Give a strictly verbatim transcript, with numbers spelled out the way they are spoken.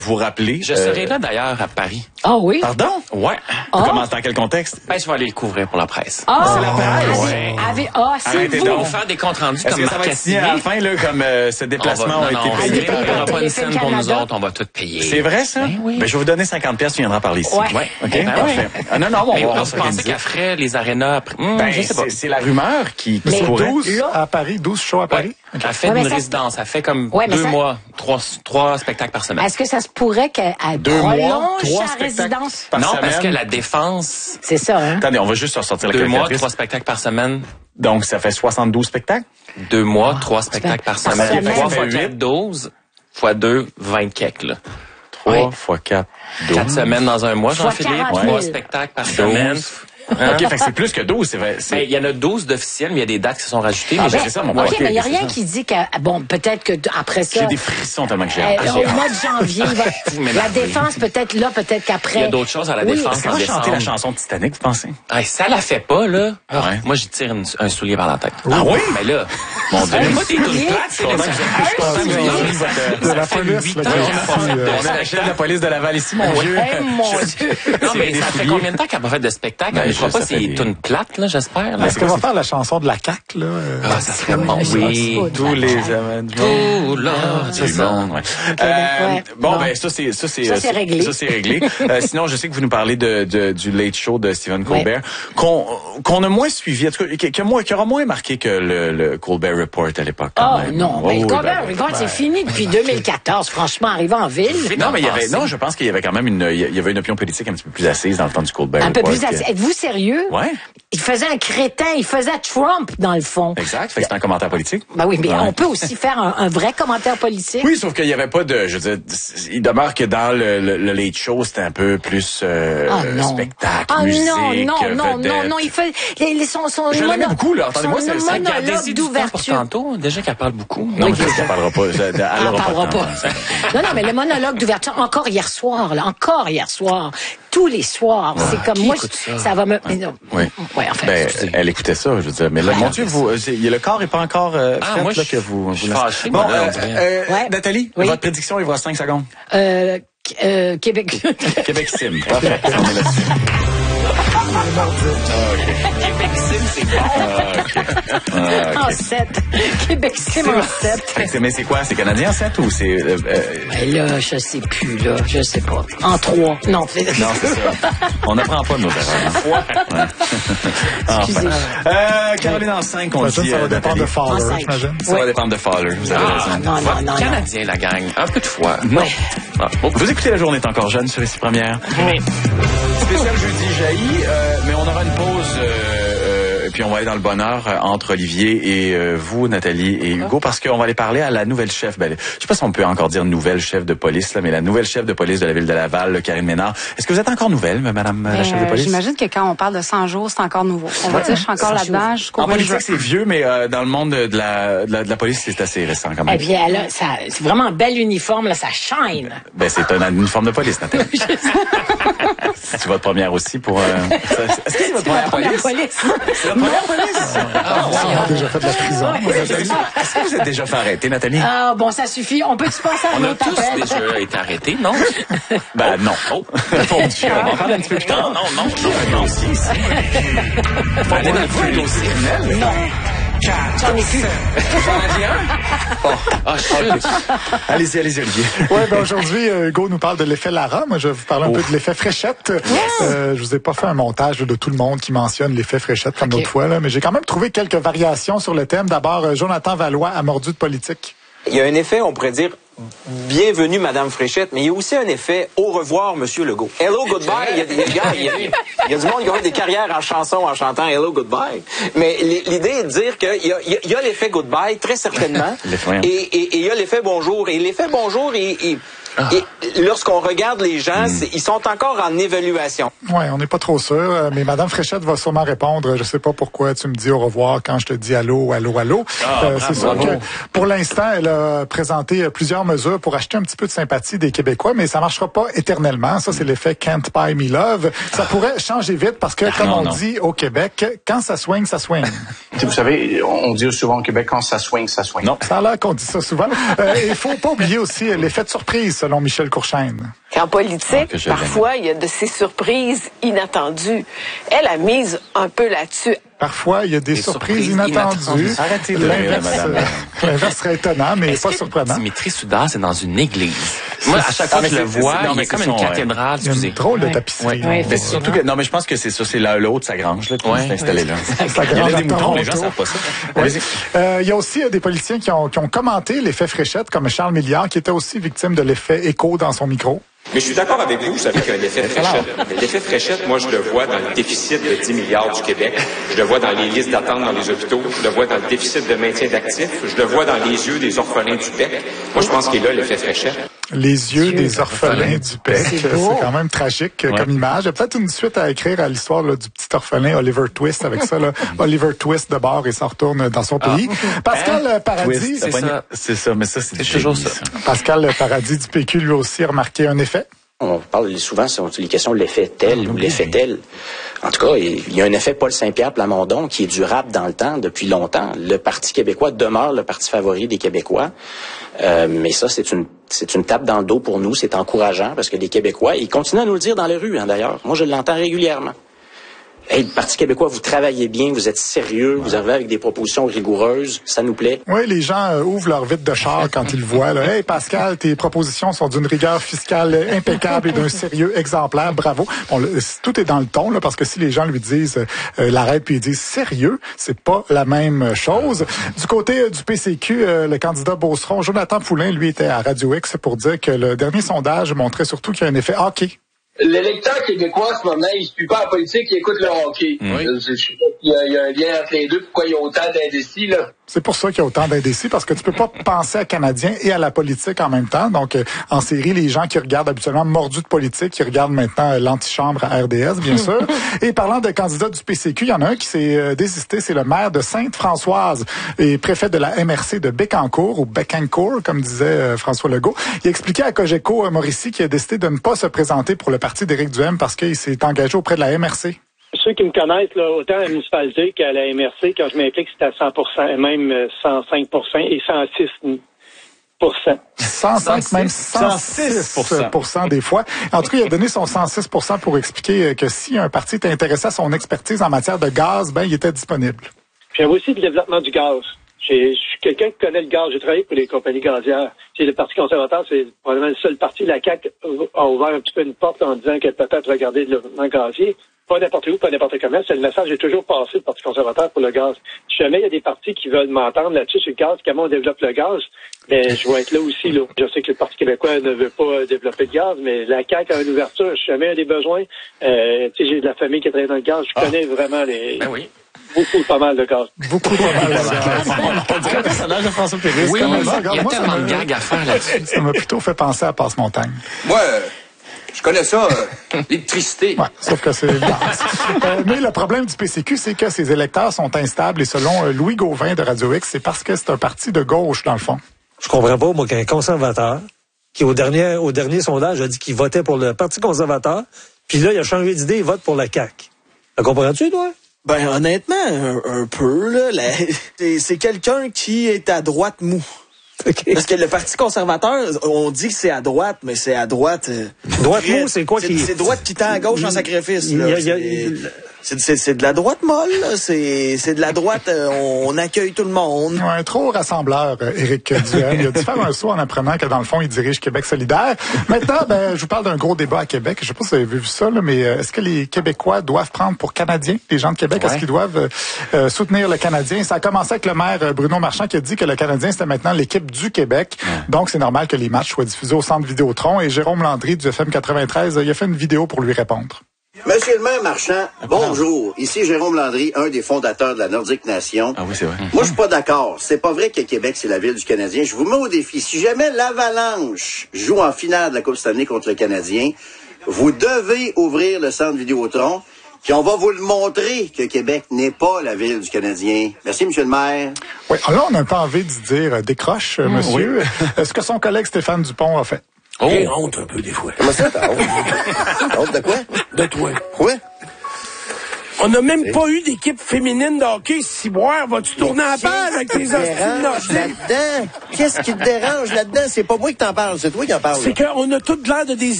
vous rappeler. Je euh... serai là d'ailleurs à Paris. Ah oui? Pardon? Ouais. Oh. Comment, dans quel contexte? Ben, je vais aller le couvrir pour la presse. Ah, c'est la presse? Ouais. Avec, ah, c'est Arrêtez vous. donc. On va faire des comptes rendus Est-ce comme que ça va être signé à la fin, là, comme euh, ce déplacement on va, a non, été non, payé? on ne paiera pas une Téléphone scène pour nous Canada. autres, on va tout payer. C'est vrai, ça? Ben oui. Ben, je vais vous donner cinquante pièces, tu viendras parler ici. Ouais. Ouais. OK? Ben Parfait. oui. Ah, non, non, on Mais va on on se pensait qu'elle ferait les arénas après. Hum, Ben, je sais pas. c'est, c'est la rumeur qui, qui Mais se pourrait. douze Là- à Paris, douze shows à Paris. Ouais. Okay. Elle fait Ouais, mais une ça- résidence. Elle fait comme Ouais, mais deux ça- mois, trois, trois spectacles par semaine. Est-ce que ça se pourrait qu'elle Deux mois, prolonge trois sa spectacles résidence? par non, semaine. parce que la défense, C'est ça, hein? Attendez, on va juste ressortir la deux mois, calculatrice. trois spectacles par semaine. Donc, ça fait soixante-douze spectacles? Deux mois, trois spectacles par par semaine. semaine. Trois Ça fois fait quatre, huit. douze. Fois deux, vingt quelques, là. Trois Oui. fois quatre, douze. Quatre semaines dans un mois, Fois Jean-Philippe. quarante Trois mille. spectacles par semaine. Hein? OK, fait que c'est plus que douze, c'est vrai. c'est- Ben, il y en a douze d'officiels, mais il y a des dates qui se sont rajoutées. Ah, mais ben, j'ai- c'est ça, mon OK, point. mais il n'y a c'est rien ça. qui dit que, bon, peut-être que après ça, J'ai des frissons tellement que j'ai euh, hâte. J'ai au hâte. mois de janvier, il va- Vous la m'énervez. défense, peut-être là, peut-être qu'après. Il y a d'autres choses à la Oui, défense. Est-ce qu'elle en va chanter la décembre. chanson de Titanic, vous pensez? Hey, ça la fait pas, là. Ah, Ouais. Moi, j'y tire une- un soulier par la tête. Ah oui? Mais là, Mon Dieu. moi, t'es toute plate, c'est content que vous- je suis content que vous ayez mis votre- De la police, là, qui est ici, euh, On a la chef de la police de Laval ici, mon Dieu. Eh, mon Dieu. Non, mais des ça fait souliers. combien de temps qu'elle n'a pas fait de spectacle? Ben, je crois je- pas ça c'est fait des- une plate, là, j'espère. là. Est-ce qu'on va faire la chanson de la C A Q, là? euh, Ah, ça serait bon. Je Oui. pense pas. Tous les amants du monde. Tout l'or Du du monde. monde, ouais. Euh, ouais. Bon, Bon. ben ça c'est ça c'est Ça, c'est euh, réglé. Ça c'est réglé. Euh, sinon, je sais que vous nous parlez de, de du Late Show de Stephen Colbert, qu'on qu'on a moins suivi, en tout cas, qui, qui, a moins- qui aura moins marqué que le, le Colbert Report à l'époque. quand Oh même. non, Oh, mais oui, le ben, Colbert oui. Report, c'est fini depuis deux mille quatorze, franchement, arrivé en ville. Non, mais il y avait, Passé. non, je pense qu'il y avait quand même une, il y avait une opinion politique un petit peu plus assise dans le temps du Colbert Un peu Report. plus assis. Êtes-vous sérieux? Ouais, Il faisait un crétin, il faisait Trump, dans le fond. exact. Fait que c'est un commentaire politique. Ben oui, mais Ouais. on peut aussi faire un, un vrai commentaire politique. Oui, sauf qu'il y avait pas de, je veux dire, il demeure que dans le, le, le Late Show, c'était un peu plus euh, Ah non. spectacle, Ah musique, non, non, non, vedette. non, non, il fait les, les son, son Je l'aimais beaucoup, là. Attendez-moi, son c'est- c'est- monologue Gardez-y du temps pour d'ouverture. tantôt. Déjà qu'elle parle beaucoup. Non, Oui, mais ça, ça parlera pas. Ça, elle Elle aura parlera pas. de pas. temps. Non, non, mais le monologue d'ouverture, encore hier soir, là, encore hier soir, tous les soirs, c'est comme Qui moi, écoute je- ça? ça va me. mais non. Oui. Ouais, enfin. Ben, excusez. elle écoutait ça, je veux dire. Mais là, mon Dieu, vous, euh, c'est- le corps est pas encore euh, Ah, fait, moi, là, je- que vous. je suis vous fâché, bon, moi, là, on euh, dirait. euh, Ouais. Nathalie, Oui. votre prédiction, il vous reste cinq secondes. Euh, euh, Québec. Québec Sim. Parfait. On est là-dessus. Québec Sim, c'est bon. Ah, OK. Ah, En OK. sept. Québec, c'est en sept. Fait que c'est- mais c'est quoi? C'est canadien, sept ou c'est. euh, euh, Ben là, je sais plus, là, je sais pas. En trois. Non, c'est Non, c'est ça. On n'apprend pas de nos erreurs. hein. Excusez. Enfin. Euh, Caroline en cinq, on J'imagine dit. que ça va euh, dépendre de Nathalie. En Fowler, cinq. j'imagine. Ça va dépendre de Fowler. Vous avez Ah, raison. non, non, non, non. Canadien, la gang. Un peu de foi. Non. Ah, bon. Vous écoutez La Journée est encore jeune sur les six premières. Spécial jeudi jailli, euh, mais on aura une pause, euh, euh, puis on va aller dans le bonheur euh, entre Olivier et euh, vous, Nathalie et Hugo, parce qu'on va aller parler à la nouvelle chef. Ben, je sais pas si on peut encore dire nouvelle chef de police, là, mais la nouvelle chef de police de la ville de Laval, là, Karine Ménard. Est-ce que vous êtes encore nouvelle, madame euh, la chef de Euh, police? J'imagine que quand on parle de cent jours, c'est encore nouveau. On va dire que je suis encore là-dedans jusqu'au En vingt juin. politique, c'est vieux, mais euh, dans le monde de la, de la, de la police, c'est assez récent quand même. Eh bien, elle a, ça, c'est vraiment un bel uniforme, là, ça shine. Ben, c'est un uniforme de police, Nathalie. C'est votre première aussi pour... Euh... Est-ce que c'est votre première police? police. C'est votre première police? Ah, On a déjà fait de la prison. Est-ce que vous êtes déjà fait arrêter, Nathalie? Ah, bon, ça suffit. On peut-tu passer à un On a autre tous appel? déjà été arrêtés, non? Ben non. Oh. Mon Dieu, on va en parler un petit peu plus tard. Non, non, non. non. Un dossier ici. Faut aller dans le Un dossier criminel? Non. J'en ai plus. Ah, chut. Allez-y, allez-y, Olivier. Oui, ben aujourd'hui, euh, Hugo nous parle de l'effet Lara. Moi, je vais vous parler un peu de l'effet Fréchette. Euh, je vous ai pas fait un montage de tout le monde qui mentionne l'effet Fréchette comme Ok. l'autre fois, là, mais j'ai quand même trouvé quelques variations sur le thème. D'abord, euh, Jonathan Valois a mordu de politique. Il y a un effet, on pourrait dire, bienvenue, Madame Fréchette, mais il y a aussi un effet, au revoir, Monsieur Legault. Hello, goodbye. Il y a, il y a, gars, il y a, il y a du monde qui a fait des carrières en chanson en chantant Hello, goodbye. Mais l'idée est de dire qu'il y a, il y a, il y a l'effet goodbye, très certainement. et, et, et il y a l'effet bonjour. Et l'effet bonjour, il, il, Ah. et lorsqu'on regarde les gens, c'est- ils sont encore en évaluation. Oui, on n'est pas trop sûr, euh, mais Madame Fréchette va sûrement répondre. Je sais pas pourquoi tu me dis au revoir quand je te dis allô, allô, allô. Ah, Euh, c'est sûr bravo. que pour l'instant, elle a présenté euh, plusieurs mesures pour acheter un petit peu de sympathie des Québécois, mais ça marchera pas éternellement. Ça, c'est l'effet Can't Buy Me Love. Ça pourrait changer vite parce que, Ah, comme non, on non. dit au Québec, quand ça swing, ça swing. Vous savez, on dit souvent au Québec, quand ça swing, ça swing. Non. Ça a l'air qu'on dit ça souvent. Euh, il faut pas oublier aussi l'effet de surprise, selon Michel Courchaine. En politique, ah, parfois, il y a de ces surprises inattendues. Elle a mise un peu là-dessus. Parfois, il y a des, des surprises, surprises inattendues. inattendues. Arrêtez de rire, madame. L'inverse serait étonnant, mais Est-ce pas que surprenant. Dimitri Soudard, c'est dans une église. Moi, à chaque fois que je le vois, il y a comme une cathédrale. Il y a une drôle de tapisserie. Ouais. Ouais, surtout que, non, mais je pense que c'est ça, c'est l'autre, sa grange, là, qui ouais. s'est installée là. Sa il y avait des moutons, les gens savent pas ça. Oui. Euh, il y a aussi euh, des politiciens qui ont, qui ont commenté l'effet Fréchette, comme Charles Milliard, qui était aussi victime de l'effet écho dans son micro. Mais je suis d'accord avec vous, vous savez qu'il y a un effet Fréchette. L'effet Fréchette, moi, je le vois dans le déficit de dix milliards du Québec. Je le vois dans les listes d'attente dans les hôpitaux. Je le vois dans le déficit de maintien d'actifs. Je le vois dans les yeux des orphelins du P E C. Moi, je pense qu'il est là, l'effet Fréchette. Les yeux des orphelins du P E C. C'est, c'est quand même tragique ouais. comme image. Il y a peut-être une suite à écrire à l'histoire là, du petit orphelin Oliver Twist avec ça. Là. Oliver Twist de bord et s'en retourne dans son pays. Ah. Pascal hein? Paradis. Twist, c'est, ça. c'est ça, mais ça, c'est, c'est toujours ça. ça. Pascal Paradis du P Q, lui aussi, a remarqué un effet. On parle souvent sur les questions de l'effet tel ou l'effet tel. En tout cas, il y a un effet Paul Saint-Pierre Plamondon qui est durable dans le temps, depuis longtemps. Le Parti québécois demeure le parti favori des Québécois. Euh, mais ça, c'est une c'est une tape dans le dos pour nous. C'est encourageant parce que les Québécois, ils continuent à nous le dire dans les rues, hein, d'ailleurs. Moi, je l'entends régulièrement. Hey, le Parti québécois, vous travaillez bien, vous êtes sérieux, vous arrivez avec des propositions rigoureuses, ça nous plaît. Oui, les gens euh, ouvrent leur vitre de char quand ils le voient. Là. Hey Pascal, tes propositions sont d'une rigueur fiscale impeccable et d'un sérieux exemplaire, bravo. Bon, le, tout est dans le ton, là, parce que si les gens lui disent euh, l'arrête puis ils disent sérieux, c'est pas la même chose. Du côté euh, du P C Q, euh, le candidat Beauceron, Jonathan Poulin, lui, était à Radio X pour dire que le dernier sondage montrait surtout qu'il y a un effet hockey. L'électeur québécois, en ce moment, il ne suit pas la politique, il écoute le hockey. Oui. Je sais pas s'il y a, il y a un lien entre les deux, pourquoi il y a autant d'indécis, là. C'est pour ça qu'il y a autant d'indécis, parce que tu peux pas penser à Canadiens et à la politique en même temps. Donc, euh, en série, les gens qui regardent habituellement mordus de politique, qui regardent maintenant euh, l'antichambre à R D S, bien sûr. Et parlant de candidats du P C Q, il y en a un qui s'est euh, désisté, c'est le maire de Sainte-Françoise et préfet de la M R C de Bécancour, ou Bécancour, comme disait euh, François Legault. Il a expliqué à Cogeco euh, Mauricie qu'il a décidé de ne pas se présenter pour le parti d'Éric Duhaime parce qu'il s'est engagé auprès de la M R C. Ceux qui me connaissent, là, autant à la municipalité qu'à la M R C, quand je m'implique, c'est à cent pour cent, même cent cinq pour cent et cent six pour cent. cent cinq, même cent six pour cent des fois. En tout cas, il a donné son cent six pour cent pour expliquer que si un parti était intéressé à son expertise en matière de gaz, ben, il était disponible. J'aime aussi le développement du gaz. J'ai, je suis quelqu'un qui connaît le gaz. J'ai travaillé pour les compagnies gazières. C'est le Parti conservateur, c'est probablement le seul parti. La C A Q a ouvert un petit peu une porte en disant qu'elle peut-être regarder le développement gazier. Pas n'importe où, pas n'importe comment. C'est le message est toujours passé du Parti conservateur pour le gaz. Si jamais il y a des partis qui veulent m'entendre là-dessus sur le gaz, comment on développe le gaz, ben, je vais être là aussi, là. Je sais que le Parti québécois ne veut pas développer de gaz, mais la C A Q a une ouverture. Si jamais il y a des besoins, euh, tu sais, j'ai de la famille qui travaille dans le gaz. Je connais ah. vraiment les... Ben oui. Beaucoup, pas mal de gaz. Beaucoup, pas mal de gaz. On dirait un personnage de François Pérusse. Oui, il y a tellement de gags à faire là-dessus. Ça m'a plutôt fait penser à Passe-Montagne. Moi, euh, je connais ça, euh, l'électricité. Ouais, sauf que c'est le gaz. euh, mais le problème du P C Q, c'est que ses électeurs sont instables et selon euh, Louis Gauvin de Radio X, c'est parce que c'est un parti de gauche, dans le fond. Je comprends pas, moi, qu'un conservateur, qui au dernier, au dernier sondage a dit qu'il votait pour le Parti conservateur, puis là, il a changé d'idée, il vote pour la C A Q. La comprends-tu, toi? Ben, honnêtement, un, un peu, là. La, c'est, c'est quelqu'un qui est à droite mou. Okay. Parce que le Parti conservateur, on dit que c'est à droite, mais c'est à droite... Euh, droite mou, c'est quoi c'est, qui... C'est droite qui tend à gauche en sacrifice, là. Il y a, il y a, c'est, c'est, c'est de la droite molle, là. C'est, c'est de la droite, euh, on accueille tout le monde. Ouais, trop rassembleur, euh, Éric Duhaime. Il a dû faire un saut en apprenant que, dans le fond, il dirige Québec solidaire. Maintenant, ben, je vous parle d'un gros débat à Québec. Je sais pas si vous avez vu ça, là, mais euh, est-ce que les Québécois doivent prendre pour Canadiens, les gens de Québec? Ouais. Est-ce qu'ils doivent euh, soutenir le Canadien? Ça a commencé avec le maire Bruno Marchand qui a dit que le Canadien, c'était maintenant l'équipe du Québec. Ouais. Donc, c'est normal que les matchs soient diffusés au Centre Vidéotron. Et Jérôme Landry du F M quatre-vingt-treize, il a fait une vidéo pour lui répondre. Monsieur le maire Marchand, bonjour. Ici Jérôme Landry, un des fondateurs de la Nordique Nation. Ah oui, c'est vrai. Moi, je suis pas d'accord. C'est pas vrai que Québec, c'est la ville du Canadien. Je vous mets au défi. Si jamais l'Avalanche joue en finale de la Coupe Stanley contre le Canadien, vous devez ouvrir le Centre Vidéotron, puis on va vous le montrer que Québec n'est pas la ville du Canadien. Merci, monsieur le maire. Oui, là, on a un peu envie de dire euh, décroche, mmh, monsieur. Oui. Ce que son collègue Stéphane Dupont a fait. Oh. J'ai honte un peu des fois. Comment ça, t'as honte? T'as honte de quoi? De toi. Quoi? On n'a même pas eu d'équipe féminine de hockey. Ciboire, vas-tu tourner en page avec tes hostiles nordiques? Là-dedans? Qu'est-ce qui te dérange là-dedans? C'est pas moi qui t'en parle, c'est toi qui en parle. C'est qu'on a toute l'air de des